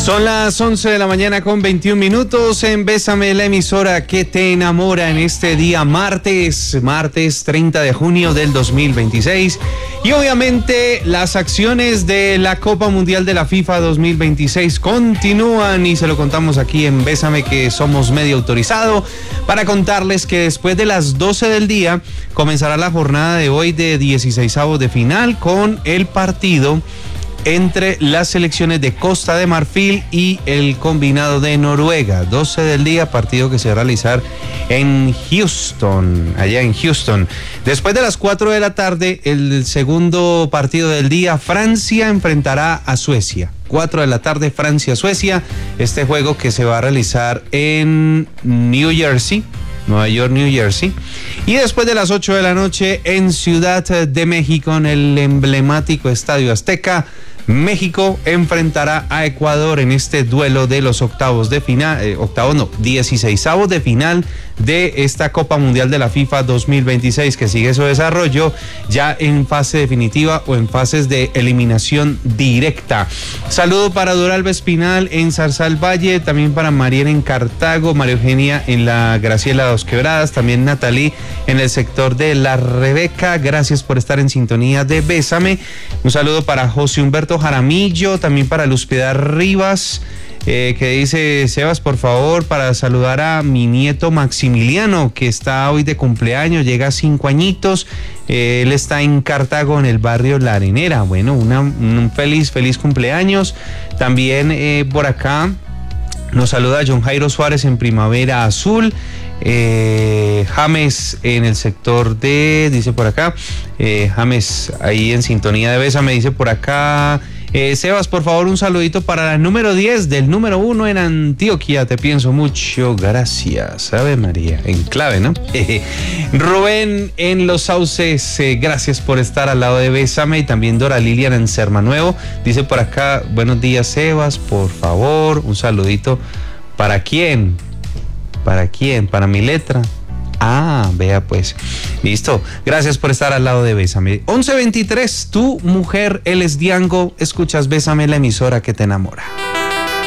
Son las 11 de la mañana con 21 minutos en Bésame, la emisora que te enamora en este día martes 30 de junio del 2026. Y obviamente las acciones de la Copa Mundial de la FIFA 2026 continúan y se lo contamos aquí en Bésame, que somos medio autorizado para contarles que después de las 12 del día comenzará la jornada de hoy de 16avos de final con el partido entre las selecciones de Costa de Marfil y el combinado de Noruega. 12 del día, partido que se va a realizar en Houston, allá en Houston. Después de las 4 de la tarde, el segundo partido del día, Francia enfrentará a Suecia. 4 de la tarde, Francia-Suecia, este juego que se va a realizar en Nueva York, New Jersey. Y después de las 8 de la noche, en Ciudad de México, en el emblemático Estadio Azteca, México enfrentará a Ecuador en este duelo de los 16avos de final de esta Copa Mundial de la FIFA 2026, que sigue su desarrollo ya en fase definitiva o en fases de eliminación directa. Saludo para Duralba Espinal en Zarzal Valle, también para Mariela en Cartago, María Eugenia en la Graciela Dos Quebradas, también Natalí en el sector de La Rebeca. Gracias por estar en sintonía de Bésame. Un saludo para José Humberto Jaramillo, también para Luz Piedad Rivas, que dice: Sebas, por favor, para saludar a mi nieto Maximiliano, que está hoy de cumpleaños, llega a 5 añitos, él está en Cartago, en el barrio La Arenera. Bueno, un feliz cumpleaños. También por acá nos saluda John Jairo Suárez en Primavera Azul. James en el sector de, dice por acá, James ahí en sintonía de Bésame, dice por acá, Sebas, por favor, un saludito para la número 10 del número 1 en Antioquia, te pienso mucho, gracias. Ave María, en clave, ¿no? Rubén en Los Sauces, gracias por estar al lado de Bésame. Y también Dora Lilian en Sermanuevo, dice por acá: buenos días, Sebas, por favor, un saludito. ¿Para quién? ¿Para quién? ¿Para mi letra? Ah, vea pues. Listo. Gracias por estar al lado de Bésame. 11:23, tu mujer, él es Diango. Escuchas Bésame, la emisora que te enamora.